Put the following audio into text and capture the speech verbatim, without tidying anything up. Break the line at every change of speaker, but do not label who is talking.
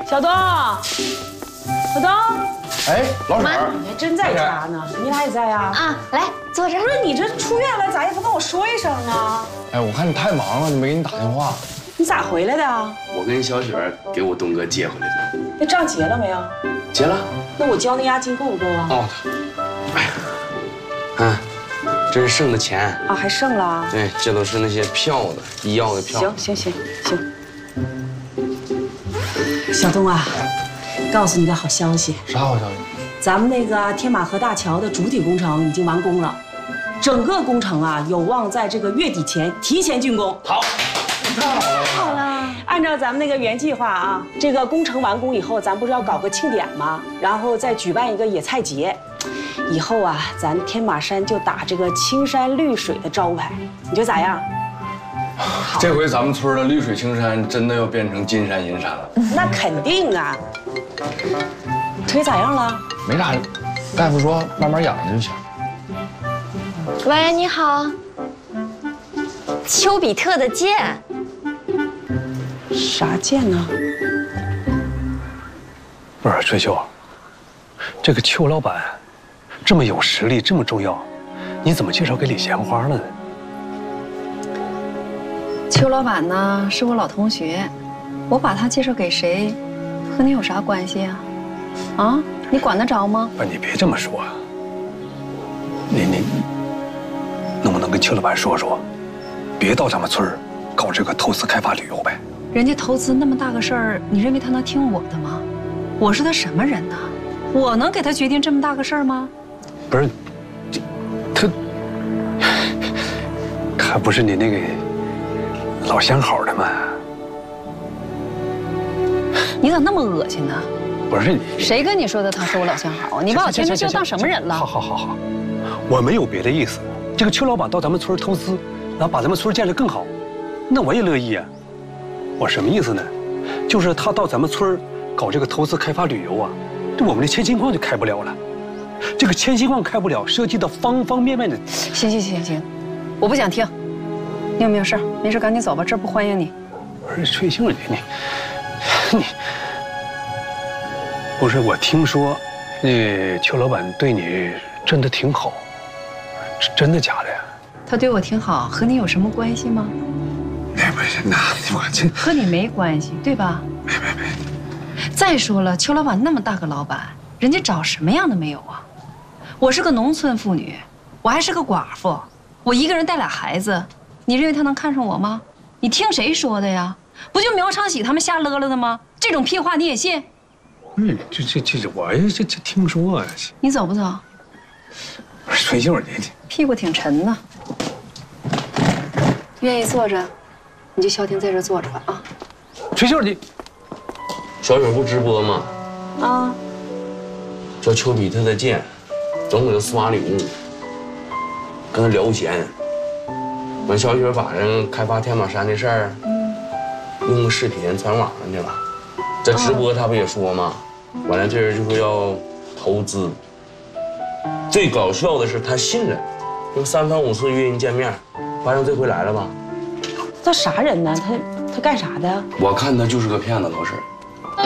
小东，小东，
哎，老婶，
你还真在家呢？你俩也在呀？
啊，来坐这。
不是你这出院了，咋也不跟我说一声啊？
哎，我看你太忙了，就没给你打电话。
你咋回来的啊？
我跟小雪给我东哥接回来的。
那账结了没有？
结了。
那我交那押金够不够啊？
哦，哎呀，嗯，这是剩的钱
啊，还剩了。
对，这都是那些票子，医药的票。
行行行行。小东啊，告诉你个好消息。
啥好消息？
咱们那个天马河大桥的主体工程已经完工了，整个工程啊有望在这个月底前提前竣工。
好，太好了！
好了，按照咱们那个原计划啊，这个工程完工以后，咱不是要搞个庆典吗？然后再举办一个野菜节，以后啊，咱天马山就打这个青山绿水的招牌，你觉得咋样？
这回咱们村的绿水青山真的要变成金山银山了。
那肯定啊。腿咋样了？
没啥，大夫说慢慢养着就行。
喂，你好，丘比特的箭。
啥箭呢？
不是春秀，这个邱老板这么有实力，这么重要，你怎么介绍给李贤花了呢？
邱老板呢是我老同学，我把他介绍给谁，和你有啥关系啊？啊，你管得着吗？
不是，你别这么说。你你能不能跟邱老板说说，别到咱们村搞这个投资开发旅游呗？
人家投资那么大个事儿，你认为他能听我的吗？我是他什么人呢？我能给他决定这么大个事儿吗？
不是，他还不是你那个老相好的吗？
你咋那么恶心呢？
不是你，
谁跟你说的他是我老相好？你把我天天就当什么人了？
好好好好，我没有别的意思。这个邱老板到咱们村投资，然后把咱们村建设更好，那我也乐意啊。我什么意思呢？就是他到咱们村搞这个投资开发旅游啊，这我们的千心矿就开不了了。这个千心矿开不了，涉及到方方面面的。
行行行行，我不想听。你有没有事？没事赶紧走吧，这儿不欢迎你。
不是翠杏，你你你。不是，我听说，那邱老板对你真的挺好，真的假的呀？
他对我挺好，和你有什么关系吗？
那不是，那我这
和你没关系，对吧？
没没没。
再说了，邱老板那么大个老板，人家找什么样的没有啊？我是个农村妇女，我还是个寡妇，我一个人带俩孩子，你认为他能看上我吗？你听谁说的呀？不就苗昌喜他们瞎勒勒的吗？这种屁话你也信？
嗯，这这这这，我也这这听说啊。
你走不走？
不是春秀，你你
屁股挺沉呢。愿意坐着，你就消停在这坐着吧啊。
春秀，你
小雪不直播吗？
啊。
叫丘比特的箭，总给他刷礼物，跟他聊闲。完，小雪把人开发天马山的事儿，用个视频传网上去了。这直播他不也说吗？完了，这人就说要投资。最搞笑的是他信了，就三番五次约人见面，反正这回来了吧？
他啥人呢？他他干啥的？
我看他就是个骗子，老婶。